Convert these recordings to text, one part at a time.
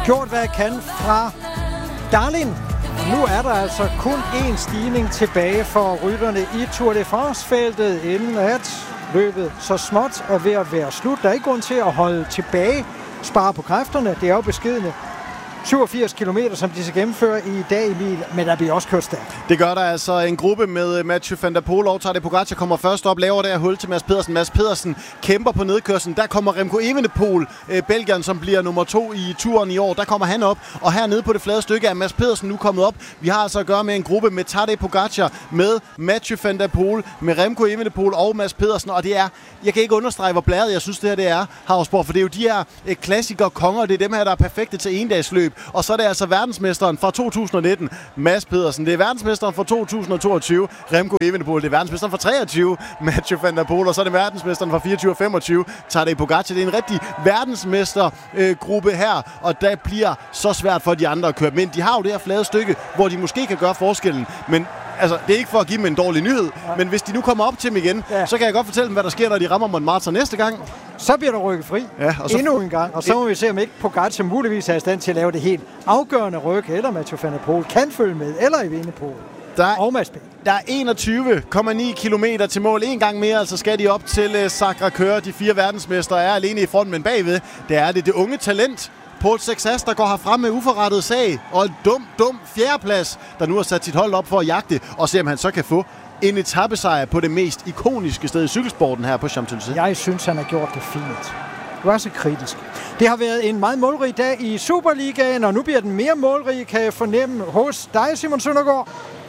gjort, hvad jeg kan fra Darling. Nu er der altså kun én stigning tilbage for rytterne i Tour de France-feltet, inden at løbet så småt er ved at være slut. Der er ikke grund til at holde tilbage, spare på kræfterne. Det er jo beskedne 87 kilometer, som de skal gennemføre i dag, Emil, men der bliver også kørt stærkt. Det gør der altså. En gruppe med Mathieu van der Poel og Tadej Pogacar kommer først op, laver der hul til Mads Pedersen. Mads Pedersen kæmper på nedkørslen. Der kommer Remco Evenepoel, belgieren, som bliver nummer 2 i turen i år. Der kommer han op, og hernede på det flade stykke er Mads Pedersen nu kommet op. Vi har altså at gøre med en gruppe med Tadej Pogacar, med Mathieu van der Poel, med Remco Evenepoel og Mads Pedersen, og det er, jeg kan ikke understrege, hvor blæret jeg synes det her det er, Havsborg, for det er jo de her klassikere konger, det er dem her, der er perfekte til endagsløb. Og så er det altså verdensmesteren fra 2019, Mads Pedersen. Det er verdensmesteren fra 2022, Remco Evenepoel. Det er verdensmesteren fra 23, Mathieu van der Poel. Og så er det verdensmesteren fra 24 og 25, Tadej Pogacar. Det er en rigtig verdensmestergruppe her, og der bliver så svært for de andre at køre. Men de har jo det her flade stykke, hvor de måske kan gøre forskellen. Men altså, det er ikke for at give dem en dårlig nyhed, men hvis de nu kommer op til dem igen, så kan jeg godt fortælle dem, hvad der sker, når de rammer Montmartre næste gang. Så bliver der rykket fri endnu en gang, og så må vi se, om ikke Pogacar muligvis er i stand til at lave det helt afgørende ryk, eller Mathieu van der Poel kan følge med, eller Evenepoel og Mads P. Der er 21,9 kilometer til mål. En gang mere, altså skal de op til Sacré-Cœur. De 4 verdensmestre er alene i front, men bagved, det er det unge talent, Paul Sexas, der går herfra med uforrettet sag, og en dum fjerdeplads, der nu har sat sit hold op for at jagte, og se om han så kan få en etapesejr på det mest ikoniske sted i cykelsporten her på Champs-Élysées. Jeg synes, han har gjort det fint. Du er så kritisk. Det har været en meget målrig dag i Superligaen, og nu bliver den mere målrig, kan jeg fornemme hos dig, Simon Søndergaard.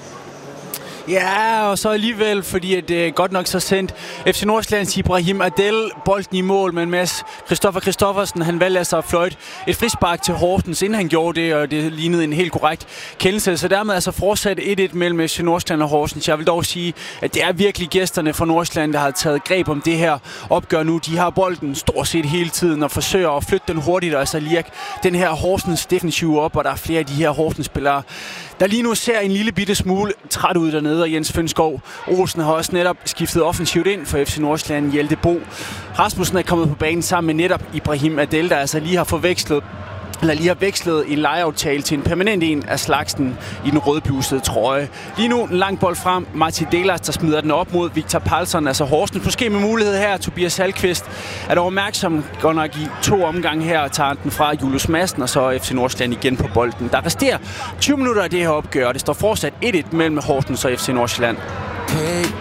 Ja, og så alligevel, fordi at det godt nok så sendt FC Nordsjællands Ibrahim Adel bolden i mål, men Mads Christoffersen, han valgte altså at fløjte et frispark til Horsens, inden han gjorde det, og det lignede en helt korrekt kendelse. Så dermed altså fortsat 1-1 mellem FC Nordsjælland og Horsens. Jeg vil dog sige, at det er virkelig gæsterne fra Nordsjælland, der har taget greb om det her opgør nu. De har bolden stort set hele tiden og forsøger at flytte den hurtigt, og altså lige den her Horsens defensiv op, og der er flere af de her Horsens-spillere, der lige nu ser en lille bitte smule træt ud dernede, og Jens Fønskov Olsen har også netop skiftet offensivt ind for FC Nordsjælland. Hjelte Bo Rasmussen er kommet på banen sammen med netop Ibrahim Adel, der altså lige har vekslet en lejeaftale til en permanent en af slagsen i den rødblusede trøje. Lige nu en lang bold frem. Martin Delas, der smider den op mod Victor Palsson, altså Horsens. Måske med mulighed her. Tobias Salkvist er dog opmærksom godt nok i 2 omgange her, og tager den fra Julius Madsen, og så FC Nordsjælland igen på bolden. Der resterer 20 minutter af det her opgør, og det står fortsat 1-1 mellem Horsens og FC Nordsjælland. Hey,